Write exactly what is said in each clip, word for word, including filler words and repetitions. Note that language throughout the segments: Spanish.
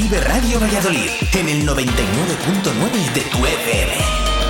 Vive Radio Valladolid, en el noventa y nueve punto nueve de tu F M.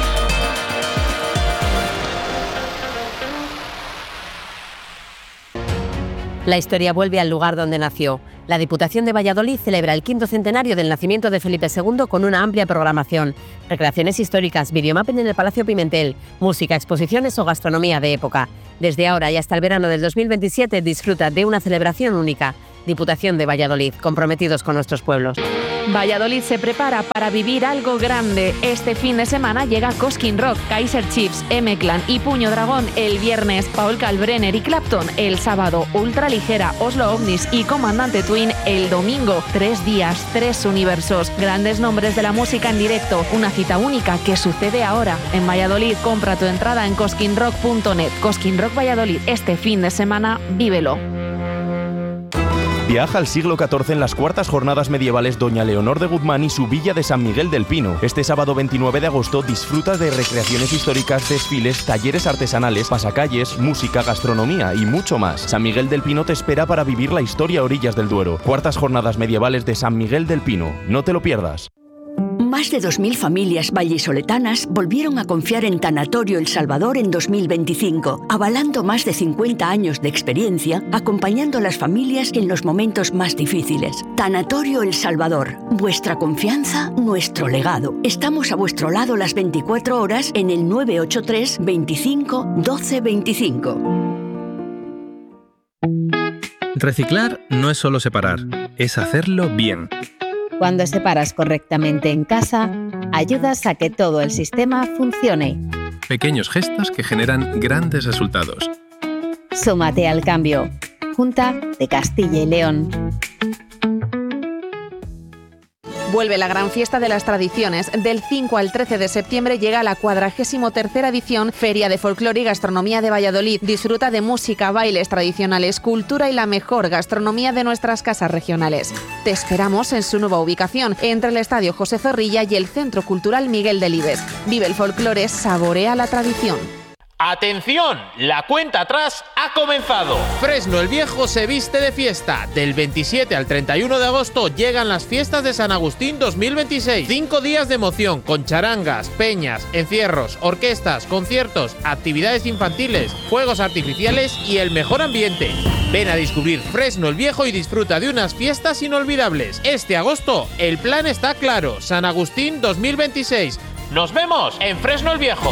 La historia vuelve al lugar donde nació. La Diputación de Valladolid celebra el quinto centenario del nacimiento de Felipe segundo con una amplia programación. Recreaciones históricas, videomapping en el Palacio Pimentel, música, exposiciones o gastronomía de época. Desde ahora y hasta el verano del dos mil veintisiete disfruta de una celebración única. Diputación de Valladolid, comprometidos con nuestros pueblos. Valladolid se prepara para vivir algo grande. Este fin de semana llega Cosquín Rock, Kaiser Chiefs, M-Clan y Puño Dragón el viernes, Paul Kalbrenner y Clapton el sábado, Ultraligera, Oslo Ovnis y Comandante Twin el domingo. Tres días, tres universos, grandes nombres de la música en directo, una cita única que sucede ahora en Valladolid. Compra tu entrada en cosquín rock punto net. Cosquín Rock Valladolid, este fin de semana, vívelo. Viaja al siglo catorce en las cuartas jornadas medievales Doña Leonor de Guzmán y su villa de San Miguel del Pino. Este sábado veintinueve de agosto disfrutas de recreaciones históricas, desfiles, talleres artesanales, pasacalles, música, gastronomía y mucho más. San Miguel del Pino te espera para vivir la historia a orillas del Duero. Cuartas jornadas medievales de San Miguel del Pino. No te lo pierdas. Más de dos mil familias vallisoletanas volvieron a confiar en Tanatorio El Salvador en dos mil veinticinco, avalando más de cincuenta años de experiencia, acompañando a las familias en los momentos más difíciles. Tanatorio El Salvador, vuestra confianza, nuestro legado. Estamos a vuestro lado las veinticuatro horas en el nueve ocho tres, veinticinco, doce veinticinco. Reciclar no es solo separar, es hacerlo bien. Cuando separas correctamente en casa, ayudas a que todo el sistema funcione. Pequeños gestos que generan grandes resultados. Súmate al cambio. Junta de Castilla y León. Vuelve la gran fiesta de las tradiciones. Del cinco al trece de septiembre llega la cuadragésimo tercera edición Feria de Folclore y Gastronomía de Valladolid. Disfruta de música, bailes tradicionales, cultura y la mejor gastronomía de nuestras casas regionales. Te esperamos en su nueva ubicación, entre el Estadio José Zorrilla y el Centro Cultural Miguel Delibes. Vive el folclore, saborea la tradición. ¡Atención! La cuenta atrás ha comenzado. Fresno el Viejo se viste de fiesta. Del veintisiete al treinta y uno de agosto llegan las fiestas de San Agustín dos mil veintiséis. Cinco días de emoción con charangas, peñas, encierros, orquestas, conciertos, actividades infantiles, fuegos artificiales y el mejor ambiente. Ven a descubrir Fresno el Viejo y disfruta de unas fiestas inolvidables. Este agosto el plan está claro. San Agustín dos mil veintiséis. ¡Nos vemos en Fresno el Viejo!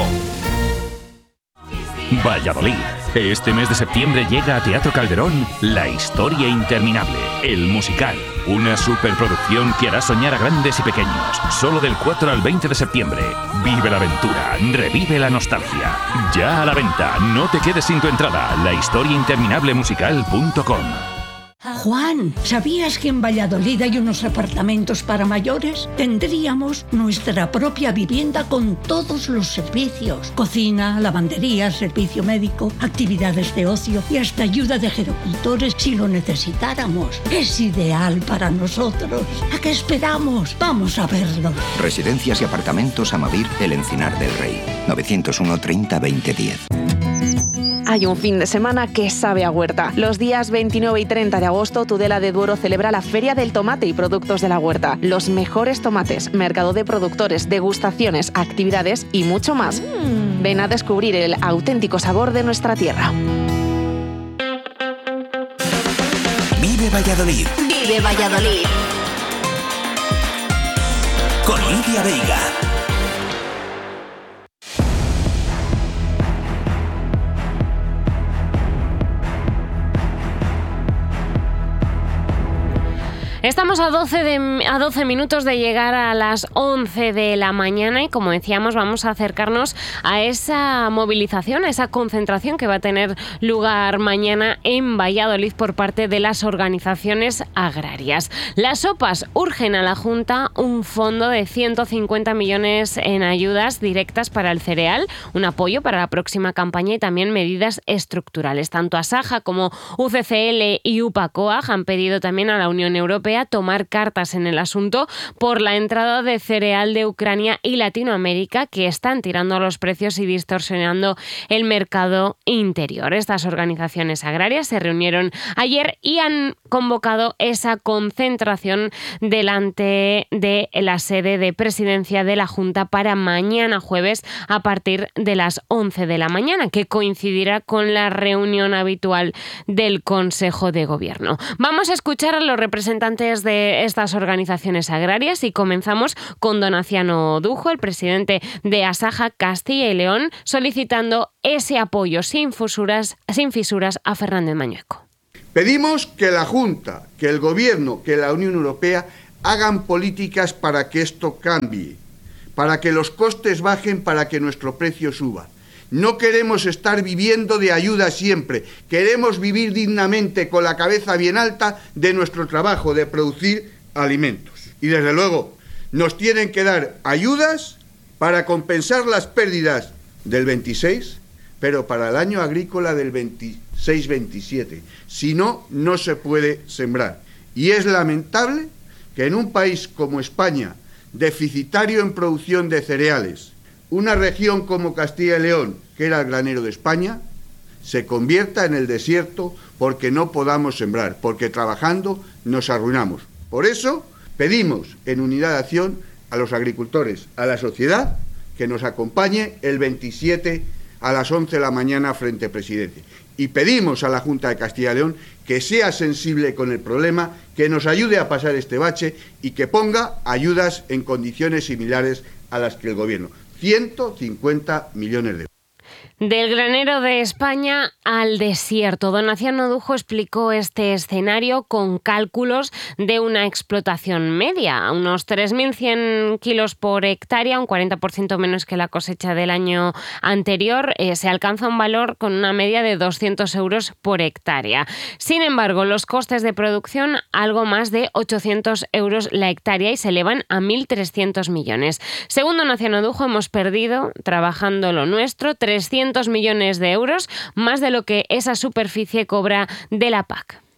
Valladolid. Este mes de septiembre llega a Teatro Calderón La Historia Interminable, el musical. Una superproducción que hará soñar a grandes y pequeños. Solo del cuatro al veinte de septiembre. Vive la aventura, revive la nostalgia. Ya a la venta, no te quedes sin tu entrada. La historia interminable musical punto com. Juan, ¿sabías que en Valladolid hay unos apartamentos para mayores? Tendríamos nuestra propia vivienda con todos los servicios. Cocina, lavandería, servicio médico, actividades de ocio y hasta ayuda de gerocultores si lo necesitáramos. Es ideal para nosotros. ¿A qué esperamos? Vamos a verlo. Residencias y apartamentos Amavir, El Encinar del Rey. novecientos uno, treinta, veinte, diez. Hay un fin de semana que sabe a huerta. Los días veintinueve y treinta de agosto, Tudela de Duero celebra la Feria del Tomate y Productos de la Huerta. Los mejores tomates, mercado de productores, degustaciones, actividades y mucho más. Mm. Ven a descubrir el auténtico sabor de nuestra tierra. Vive Valladolid. Vive Valladolid. Con Lidia Veiga. Estamos a doce, de, a doce minutos de llegar a las once de la mañana y, como decíamos, vamos a acercarnos a esa movilización, a esa concentración que va a tener lugar mañana en Valladolid por parte de las organizaciones agrarias. Las OPAs urgen a la Junta un fondo de ciento cincuenta millones en ayudas directas para el cereal, un apoyo para la próxima campaña y también medidas estructurales. Tanto Asaja como U C C L y UPACOAG han pedido también a la Unión Europea Europea tomar cartas en el asunto por la entrada de cereal de Ucrania y Latinoamérica, que están tirando los precios y distorsionando el mercado interior. Estas organizaciones agrarias se reunieron ayer y han convocado esa concentración delante de la sede de presidencia de la Junta para mañana jueves a partir de las once de la mañana, que coincidirá con la reunión habitual del Consejo de Gobierno. Vamos a escuchar a los representantes de estas organizaciones agrarias y comenzamos con Donaciano Dujo, el presidente de Asaja Castilla y León, solicitando ese apoyo sin fisuras, sin fisuras a Fernández Mañueco. Pedimos que la Junta, que el Gobierno, que la Unión Europea hagan políticas para que esto cambie, para que los costes bajen, para que nuestro precio suba. No queremos estar viviendo de ayuda siempre, queremos vivir dignamente con la cabeza bien alta de nuestro trabajo, de producir alimentos. Y desde luego nos tienen que dar ayudas para compensar las pérdidas del veintiséis, pero para el año agrícola del veintiséis veintisiete. Si no, no se puede sembrar. Y es lamentable que en un país como España, deficitario en producción de cereales, una región como Castilla y León, que era el granero de España, se convierta en el desierto porque no podamos sembrar, porque trabajando nos arruinamos. Por eso pedimos en Unidad de Acción a los agricultores, a la sociedad, que nos acompañe el veintisiete a las once de la mañana frente a Presidencia. Y pedimos a la Junta de Castilla y León que sea sensible con el problema, que nos ayude a pasar este bache y que ponga ayudas en condiciones similares a las que el Gobierno. ciento cincuenta millones de euros. Del granero de España al desierto. Donaciano Dujo explicó este escenario con cálculos de una explotación media, a unos tres mil cien kilos por hectárea, un cuarenta por ciento menos que la cosecha del año anterior. Eh, se alcanza un valor con una media de doscientos euros por hectárea. Sin embargo, los costes de producción algo más de ochocientos euros la hectárea y se elevan a mil trescientos millones. Según Donaciano Dujo, hemos perdido, trabajando lo nuestro, trescientos millones de euros, más de lo que esa superficie cobra de la P A C.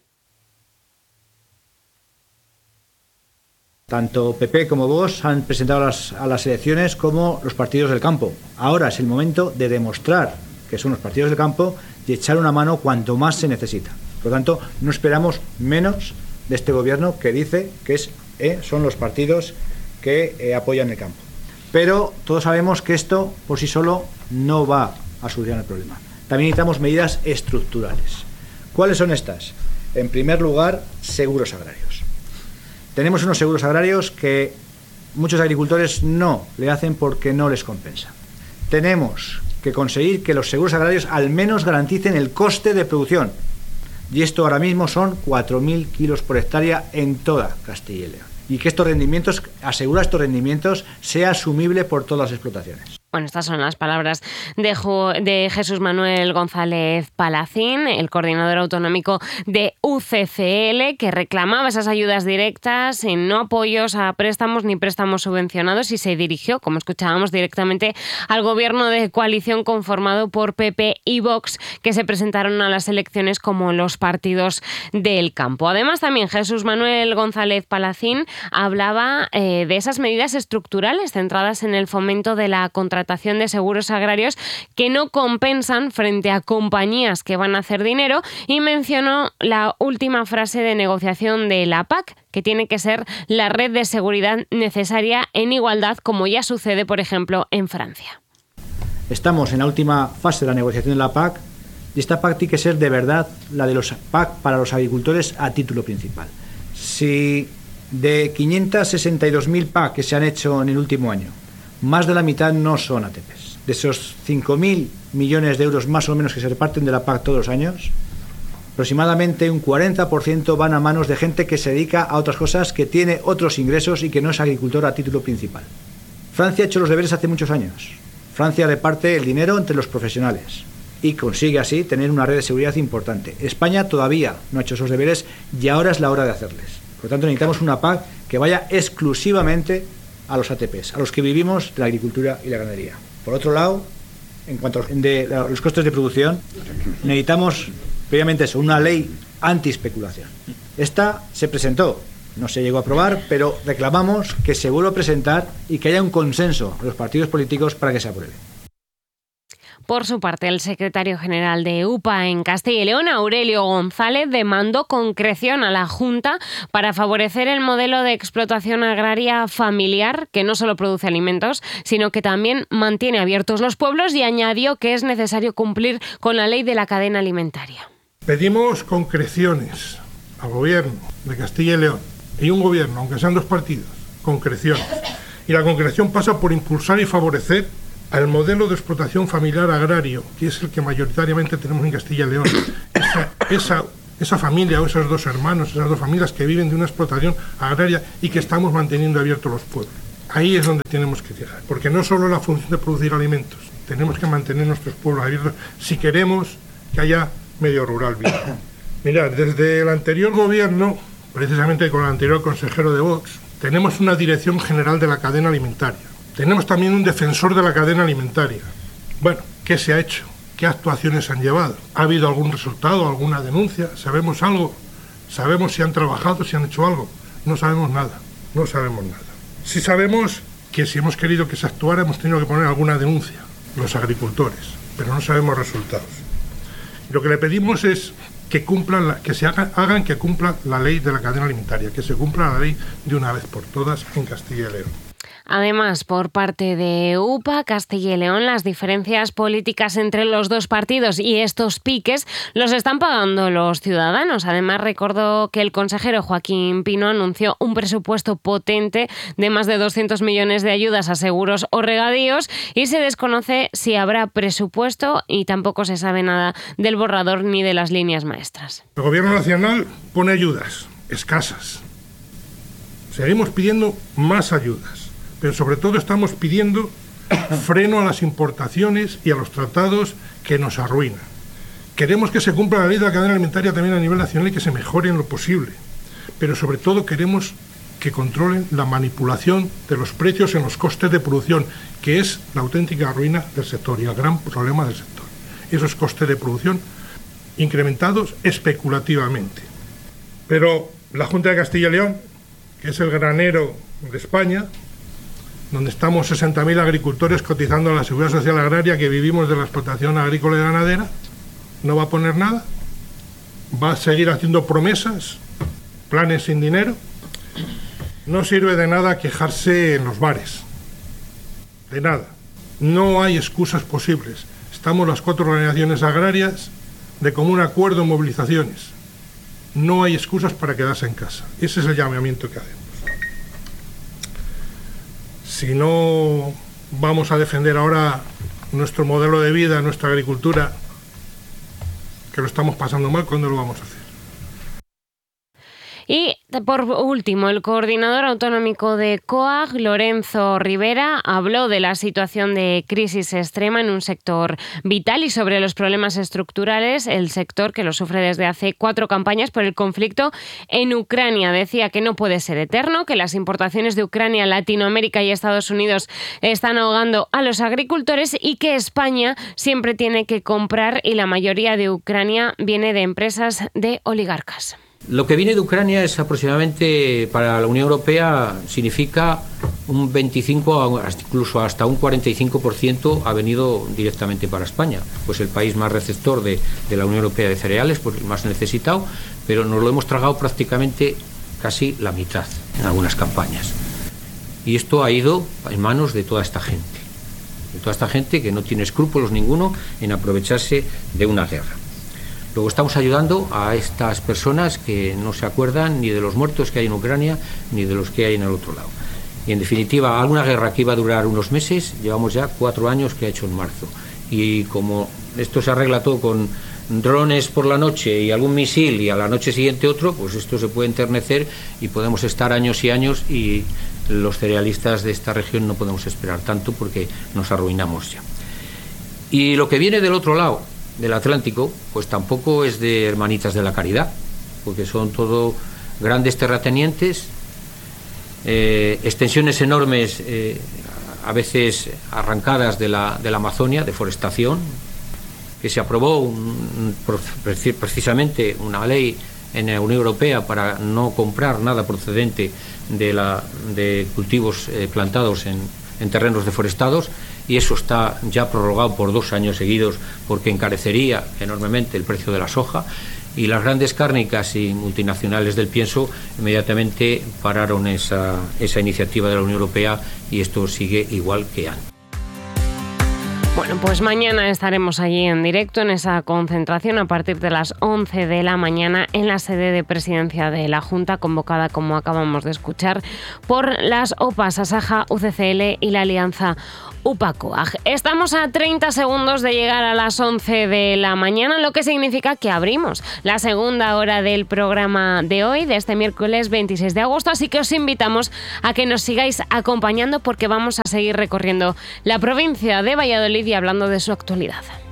Tanto P P como Vox han presentado a las, a las elecciones como los partidos del campo. Ahora es el momento de demostrar que son los partidos del campo y echar una mano cuanto más se necesita. Por lo tanto, no esperamos menos de este gobierno que dice que es, eh, son los partidos que eh, apoyan el campo. Pero todos sabemos que esto por sí solo no va a solucionar el problema. También necesitamos medidas estructurales. ¿Cuáles son estas? En primer lugar, seguros agrarios. Tenemos unos seguros agrarios que muchos agricultores no le hacen porque no les compensa. Tenemos que conseguir que los seguros agrarios al menos garanticen el coste de producción. Y esto ahora mismo son cuatro mil kilos por hectárea en toda Castilla y León. Y que estos rendimientos, asegurar estos rendimientos, sea asumible por todas las explotaciones. Bueno, estas son las palabras de, Jo- de Jesús Manuel González Palacín, el coordinador autonómico de U C C L, que reclamaba esas ayudas directas, en no apoyos a préstamos ni préstamos subvencionados, y se dirigió, como escuchábamos, directamente al gobierno de coalición conformado por P P y Vox, que se presentaron a las elecciones como los partidos del campo. Además, también Jesús Manuel González Palacín hablaba eh, de esas medidas estructurales centradas en el fomento de la contratación de seguros agrarios que no compensan frente a compañías que van a hacer dinero, y mencionó la última frase de negociación de la P A C, que tiene que ser la red de seguridad necesaria en igualdad, como ya sucede, por ejemplo, en Francia. Estamos en la última fase de la negociación de la P A C y esta P A C tiene que ser de verdad la de los P A C para los agricultores a título principal. Si de quinientas sesenta y dos mil P A C que se han hecho en el último año, más de la mitad no son A T Pes. De esos cinco mil millones de euros más o menos que se reparten de la P A C todos los años, aproximadamente un cuarenta por ciento van a manos de gente que se dedica a otras cosas, que tiene otros ingresos y que no es agricultor a título principal. Francia ha hecho los deberes hace muchos años. Francia reparte el dinero entre los profesionales y consigue así tener una red de seguridad importante. España todavía no ha hecho esos deberes y ahora es la hora de hacerles. Por lo tanto, necesitamos una P A C que vaya exclusivamente a los A T Pes, a los que vivimos de la agricultura y la ganadería. Por otro lado, en cuanto a los costes de producción, necesitamos previamente eso, una ley anti-especulación. Esta se presentó No se llegó a aprobar, pero reclamamos que se vuelva a presentar y que haya un consenso de los partidos políticos para que se apruebe. Por su parte, el secretario general de U P A en Castilla y León, Aurelio González, demandó concreción a la Junta para favorecer el modelo de explotación agraria familiar, que no solo produce alimentos, sino que también mantiene abiertos los pueblos, y añadió que es necesario cumplir con la ley de la cadena alimentaria. Pedimos concreciones al Gobierno de Castilla y León, y un Gobierno, aunque sean dos partidos, concreciones. Y la concreción pasa por impulsar y favorecer al modelo de explotación familiar agrario, que es el que mayoritariamente tenemos en Castilla y León. Esa, esa, esa familia o esos dos hermanos, esas dos familias que viven de una explotación agraria y que estamos manteniendo abiertos los pueblos. Ahí es donde tenemos que llegar, porque no solo la función de producir alimentos, tenemos que mantener nuestros pueblos abiertos si queremos que haya medio rural vivo. Mirad, desde el anterior gobierno, precisamente con el anterior consejero de Vox, tenemos una dirección general de la cadena alimentaria. Tenemos también un defensor de la cadena alimentaria. Bueno, ¿qué se ha hecho? ¿Qué actuaciones se han llevado? ¿Ha habido algún resultado, alguna denuncia? ¿Sabemos algo? ¿Sabemos si han trabajado, si han hecho algo? No sabemos nada, no sabemos nada. Sí sabemos que si hemos querido que se actuara hemos tenido que poner alguna denuncia, los agricultores, pero no sabemos resultados. Y lo que le pedimos es que cumplan, la, que se hagan, hagan que cumpla la ley de la cadena alimentaria, que se cumpla la ley de una vez por todas en Castilla y León. Además, por parte de U P A, Castilla y León, las diferencias políticas entre los dos partidos y estos piques los están pagando los ciudadanos. Además, recordó que el consejero Joaquín Pino anunció un presupuesto potente de más de doscientos millones de ayudas a seguros o regadíos, y se desconoce si habrá presupuesto y tampoco se sabe nada del borrador ni de las líneas maestras. El Gobierno Nacional pone ayudas escasas. Seguimos pidiendo más ayudas. Pero sobre todo estamos pidiendo freno a las importaciones y a los tratados que nos arruinan. Queremos que se cumpla la ley de la cadena alimentaria también a nivel nacional y que se mejore en lo posible. Pero sobre todo queremos que controlen la manipulación de los precios en los costes de producción, que es la auténtica ruina del sector y el gran problema del sector. Esos costes de producción incrementados especulativamente. Pero la Junta de Castilla y León, que es el granero de España, donde estamos sesenta mil agricultores cotizando a la Seguridad Social Agraria, que vivimos de la explotación agrícola y ganadera, no va a poner nada, va a seguir haciendo promesas, planes sin dinero. No sirve de nada quejarse en los bares, de nada. No hay excusas posibles. Estamos las cuatro organizaciones agrarias de común acuerdo en movilizaciones. No hay excusas para quedarse en casa. Ese es el llamamiento que hacemos. Si no vamos a defender ahora nuestro modelo de vida, nuestra agricultura, que lo estamos pasando mal, ¿cuándo lo vamos a hacer? Y por último, el coordinador autonómico de COAG, Lorenzo Rivera, habló de la situación de crisis extrema en un sector vital y sobre los problemas estructurales, el sector que lo sufre desde hace cuatro campañas por el conflicto en Ucrania. Decía que no puede ser eterno, que las importaciones de Ucrania, Latinoamérica y Estados Unidos están ahogando a los agricultores y que España siempre tiene que comprar, y la mayoría de Ucrania viene de empresas de oligarcas. Lo que viene de Ucrania es aproximadamente, para la Unión Europea, significa un veinticinco, incluso hasta un cuarenta y cinco por ciento ha venido directamente para España. Pues el país más receptor de, de la Unión Europea de cereales, pues el más necesitado, pero nos lo hemos tragado prácticamente casi la mitad en algunas campañas. Y esto ha ido en manos de toda esta gente, de toda esta gente que no tiene escrúpulos ninguno en aprovecharse de una guerra. Luego estamos ayudando a estas personas que no se acuerdan ni de los muertos que hay en Ucrania ni de los que hay en el otro lado. Y en definitiva, alguna guerra que iba a durar unos meses, llevamos ya cuatro años que ha hecho en marzo. Y como esto se arregla todo con drones por la noche y algún misil y a la noche siguiente otro, pues esto se puede enternecer y podemos estar años y años, y los cerealistas de esta región no podemos esperar tanto porque nos arruinamos ya. Y lo que viene del otro lado del Atlántico, pues tampoco es de hermanitas de la caridad, porque son todo grandes terratenientes, eh, extensiones enormes, eh, a veces arrancadas de la, de la Amazonia, deforestación, que se aprobó un, un, precisamente una ley en la Unión Europea para no comprar nada procedente de, la, de cultivos eh, plantados en, en terrenos deforestados, y eso está ya prorrogado por dos años seguidos porque encarecería enormemente el precio de la soja. Y las grandes cárnicas y multinacionales del pienso inmediatamente pararon esa, esa iniciativa de la Unión Europea, y esto sigue igual que antes. Bueno, pues mañana estaremos allí en directo en esa concentración a partir de las once de la mañana en la sede de presidencia de la Junta, convocada, como acabamos de escuchar, por las O P A, Asaja, U C C L y la Alianza UPA-COAG. Estamos a treinta segundos de llegar a las once de la mañana, lo que significa que abrimos la segunda hora del programa de hoy, de este miércoles veintiséis de agosto, así que os invitamos a que nos sigáis acompañando porque vamos a seguir recorriendo la provincia de Valladolid y hablando de su actualidad.